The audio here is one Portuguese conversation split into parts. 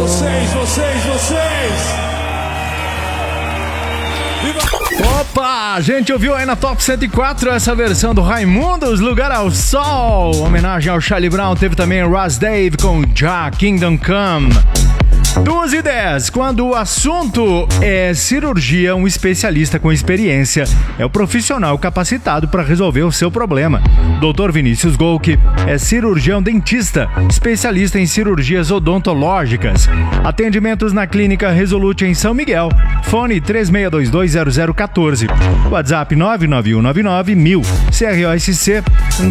Opa, a gente ouviu aí na Top 104 essa versão do Raimundos, Lugar ao Sol. Homenagem ao Charlie Brown, teve também Ras Dave com Ja Kingdom Come. 2:10. Quando o assunto é cirurgia, um especialista com experiência é o profissional capacitado para resolver o seu problema. Dr. Vinícius Golke é cirurgião dentista, especialista em cirurgias odontológicas. Atendimentos na Clínica Resolute em São Miguel. Fone 36220014. WhatsApp 991991000. CROSC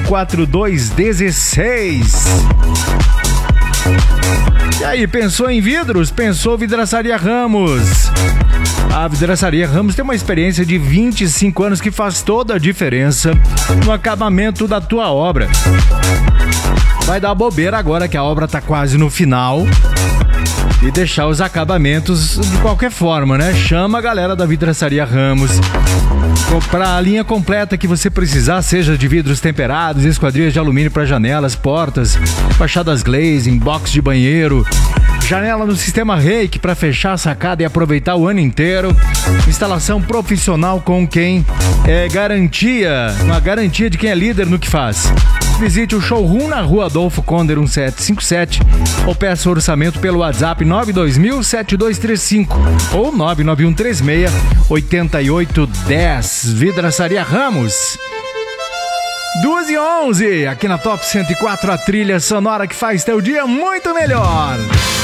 14216. E aí, pensou em vidros? Pensou Vidraçaria Ramos. A Vidraçaria Ramos tem uma experiência de 25 anos que faz toda a diferença no acabamento da tua obra. Vai dar bobeira agora que a obra tá quase no final e deixar os acabamentos de qualquer forma, né? Chama a galera da Vidraçaria Ramos. Comprar a linha completa que você precisar, seja de vidros temperados, esquadrias de alumínio para janelas, portas, fachadas glazing, box de banheiro, janela no sistema Reiki para fechar a sacada e aproveitar o ano inteiro. Instalação profissional com quem é garantia, uma garantia de quem é líder no que faz. Visite o showroom na Rua Adolfo Conder 1757 ou peça orçamento pelo WhatsApp 9207235 ou 991368810. Vidraçaria Ramos. 2:11, aqui na Top 104, a trilha sonora que faz teu dia muito melhor.